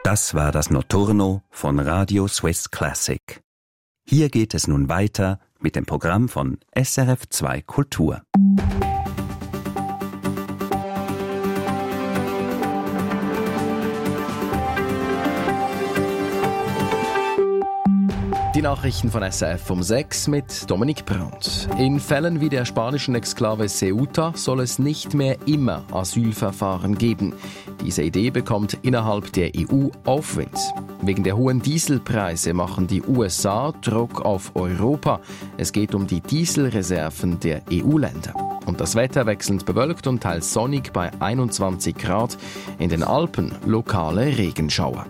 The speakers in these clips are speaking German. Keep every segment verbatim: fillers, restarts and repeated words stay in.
Das war das Notturno von Radio Swiss Classic. Hier geht es nun weiter mit dem Programm von S R F zwei Kultur. Die Nachrichten von S R F um sechs mit Dominik Brandt. In Fällen wie der spanischen Exklave Ceuta soll es nicht mehr immer Asylverfahren geben. Diese Idee bekommt innerhalb der E U Aufwind. Wegen der hohen Dieselpreise machen die U S A Druck auf Europa. Es geht um die Dieselreserven der E U-Länder. Und das Wetter wechselnd bewölkt und teils sonnig bei einundzwanzig Grad. In den Alpen lokale Regenschauer.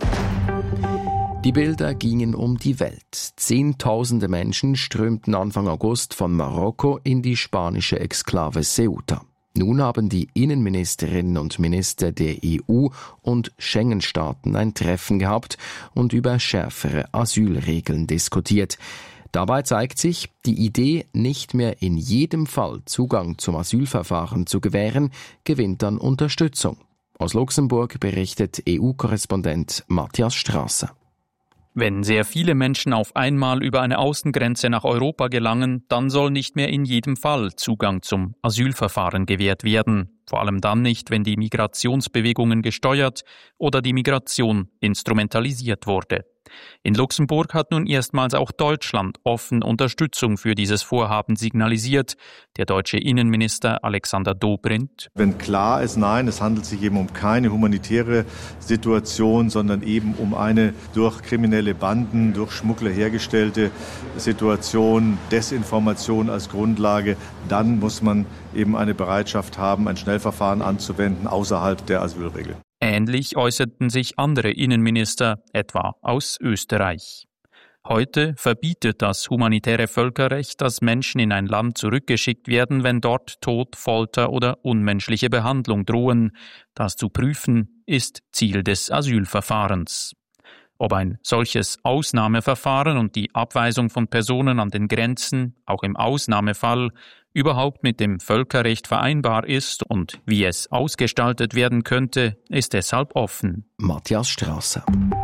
Die Bilder gingen um die Welt. Zehntausende Menschen strömten Anfang August von Marokko in die spanische Exklave Ceuta. Nun haben die Innenministerinnen und Minister der E U und Schengen-Staaten ein Treffen gehabt und über schärfere Asylregeln diskutiert. Dabei zeigt sich, die Idee, nicht mehr in jedem Fall Zugang zum Asylverfahren zu gewähren, gewinnt an Unterstützung. Aus Luxemburg berichtet E U-Korrespondent Matthias Strasser. Wenn sehr viele Menschen auf einmal über eine Außengrenze nach Europa gelangen, dann soll nicht mehr in jedem Fall Zugang zum Asylverfahren gewährt werden. Vor allem dann nicht, wenn die Migrationsbewegungen gesteuert oder die Migration instrumentalisiert wurde. In Luxemburg hat nun erstmals auch Deutschland offen Unterstützung für dieses Vorhaben signalisiert. Der deutsche Innenminister Alexander Dobrindt. Wenn klar ist, nein, es handelt sich eben um keine humanitäre Situation, sondern eben um eine durch kriminelle Banden, durch Schmuggler hergestellte Situation, Desinformation als Grundlage, dann muss man eben eine Bereitschaft haben, ein Schnellverfahren anzuwenden außerhalb der Asylregel. Ähnlich äußerten sich andere Innenminister, etwa aus Österreich. Heute verbietet das humanitäre Völkerrecht, dass Menschen in ein Land zurückgeschickt werden, wenn dort Tod, Folter oder unmenschliche Behandlung drohen. Das zu prüfen ist Ziel des Asylverfahrens. Ob ein solches Ausnahmeverfahren und die Abweisung von Personen an den Grenzen, auch im Ausnahmefall, überhaupt mit dem Völkerrecht vereinbar ist und wie es ausgestaltet werden könnte, ist deshalb offen. Matthias Strasser.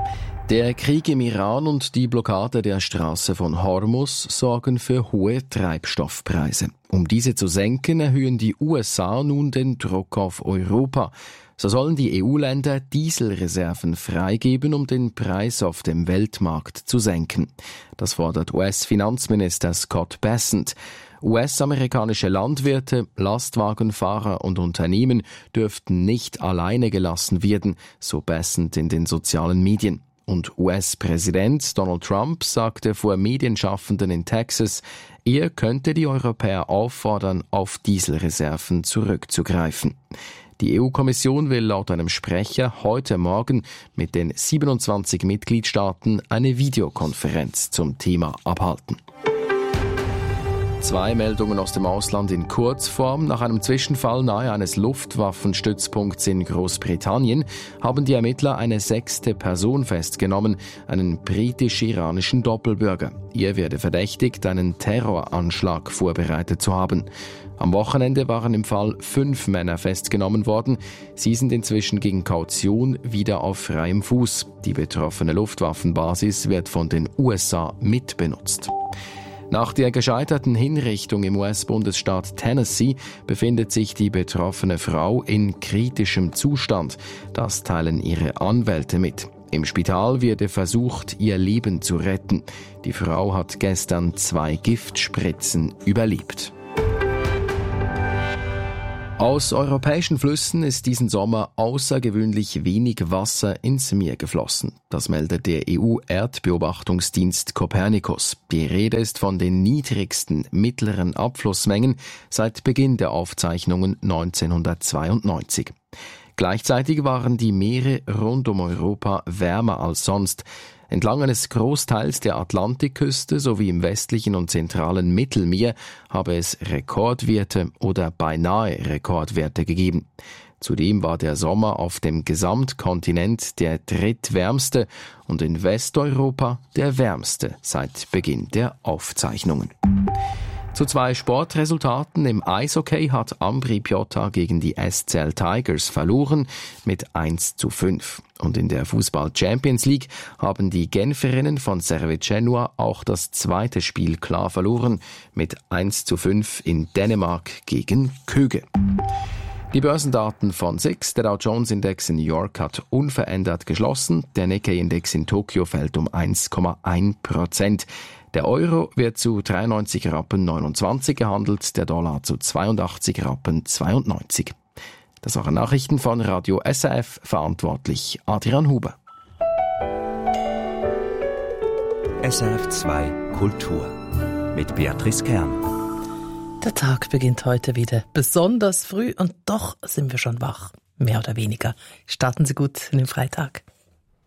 Der Krieg im Iran und die Blockade der Straße von Hormuz sorgen für hohe Treibstoffpreise. Um diese zu senken, erhöhen die U S A nun den Druck auf Europa. So sollen die E U-Länder Dieselreserven freigeben, um den Preis auf dem Weltmarkt zu senken. Das fordert U S-Finanzminister Scott Bessent. U S-amerikanische Landwirte, Lastwagenfahrer und Unternehmen dürften nicht alleine gelassen werden, so Bessent in den sozialen Medien. Und U S-Präsident Donald Trump sagte vor Medienschaffenden in Texas, er könnte die Europäer auffordern, auf Dieselreserven zurückzugreifen. Die E U-Kommission will laut einem Sprecher heute Morgen mit den siebenundzwanzig Mitgliedstaaten eine Videokonferenz zum Thema abhalten. Zwei Meldungen aus dem Ausland in Kurzform. Nach einem Zwischenfall nahe eines Luftwaffenstützpunkts in Großbritannien haben die Ermittler eine sechste Person festgenommen, einen britisch-iranischen Doppelbürger. Er werde verdächtigt, einen Terroranschlag vorbereitet zu haben. Am Wochenende waren im Fall fünf Männer festgenommen worden. Sie sind inzwischen gegen Kaution wieder auf freiem Fuß. Die betroffene Luftwaffenbasis wird von den U S A mitbenutzt. Nach der gescheiterten Hinrichtung im U S-Bundesstaat Tennessee befindet sich die betroffene Frau in kritischem Zustand. Das teilen ihre Anwälte mit. Im Spital werde versucht, ihr Leben zu retten. Die Frau hat gestern zwei Giftspritzen überlebt. Aus europäischen Flüssen ist diesen Sommer außergewöhnlich wenig Wasser ins Meer geflossen. Das meldet der E U-Erdbeobachtungsdienst Copernicus. Die Rede ist von den niedrigsten mittleren Abflussmengen seit Beginn der Aufzeichnungen neunzehnhundertzweiundneunzig. Gleichzeitig waren die Meere rund um Europa wärmer als sonst. Entlang eines Großteils der Atlantikküste sowie im westlichen und zentralen Mittelmeer habe es Rekordwerte oder beinahe Rekordwerte gegeben. Zudem war der Sommer auf dem Gesamtkontinent der drittwärmste und in Westeuropa der wärmste seit Beginn der Aufzeichnungen. Zu zwei Sportresultaten im Eishockey hat Ambri Piotta gegen die S C L Tigers verloren mit eins zu fünf. Und in der Fußball-Champions League haben die Genferinnen von Servette Genua auch das zweite Spiel klar verloren mit eins zu fünf in Dänemark gegen Köge. Die Börsendaten von S I X, der Dow Jones Index in New York hat unverändert geschlossen, der Nikkei Index in Tokio fällt um eins Komma eins Prozent. Der Euro wird zu dreiundneunzig Rappen neunundzwanzig gehandelt, der Dollar zu zweiundachtzig Rappen zweiundneunzig. Das waren Nachrichten von Radio S R F, verantwortlich Adrian Huber. S R F zwei Kultur mit Beatrice Kern. Der Tag beginnt heute wieder besonders früh und doch sind wir schon wach. Mehr oder weniger. Starten Sie gut in den Freitag.